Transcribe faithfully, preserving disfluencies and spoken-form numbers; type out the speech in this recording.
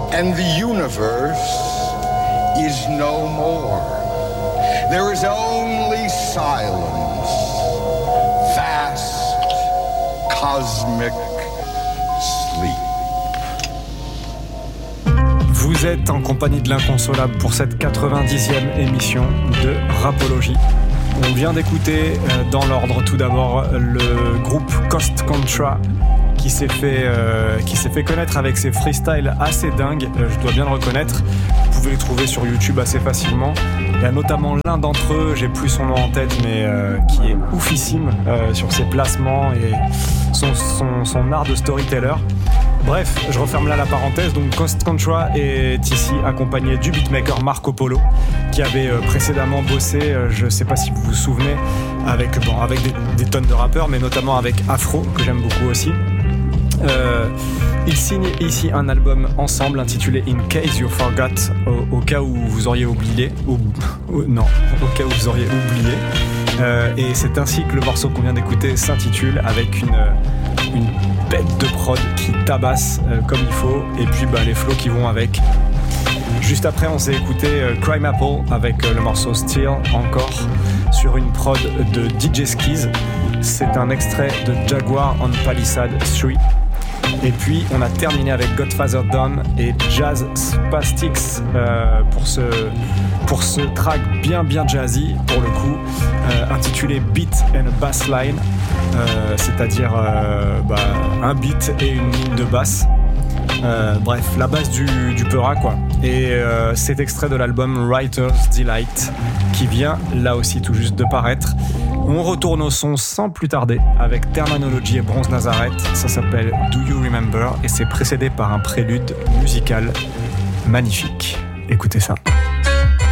and the universe is no more. There is only silence, vast cosmic sleep. Vous êtes en compagnie de l'Inconsolable pour cette quatre-vingt-dixième émission de Rapologie. On vient d'écouter euh, dans l'ordre tout d'abord le groupe Cost Contra qui s'est fait, euh, qui s'est fait connaître avec ses freestyles assez dingues, euh, je dois bien le reconnaître. Vous pouvez les trouver sur YouTube assez facilement. Il y a notamment l'un d'entre eux, j'ai plus son nom en tête, mais euh, qui est oufissime euh, sur ses placements et son, son, son art de storyteller. Bref, je referme là la parenthèse. Donc Cost Contra est ici accompagné du beatmaker Marco Polo, qui avait euh, précédemment bossé, euh, je sais pas si vous vous souvenez, avec, bon, avec des, des tonnes de rappeurs, mais notamment avec Afro, que j'aime beaucoup aussi. Euh, ils signent ici un album ensemble intitulé In Case You Forgot, au, au cas où vous auriez oublié, ou, ou, non, au cas où vous auriez oublié. Euh, et c'est ainsi que le morceau qu'on vient d'écouter s'intitule, avec une, une bête de prod qui tabasse euh, comme il faut, et puis bah, les flows qui vont avec. Juste après, on s'est écouté euh, Crime Apple avec euh, le morceau Still, encore sur une prod de D J Skis. C'est un extrait de Jaguar on Palisade trois. Et puis on a terminé avec Godfather Don et Jazz Spastics euh, pour ce pour ce track bien bien jazzy pour le coup, euh, intitulé Beat and a Bass Line, euh, c'est-à-dire euh, bah, un beat et une ligne de basse. Euh, bref, la base du, du peura quoi. Et euh, cet extrait de l'album Writer's Delight qui vient là aussi tout juste de paraître. On retourne au son sans plus tarder avec Terminology et Bronze Nazareth. Ça s'appelle Do You Remember et c'est précédé par un prélude musical magnifique. Écoutez ça.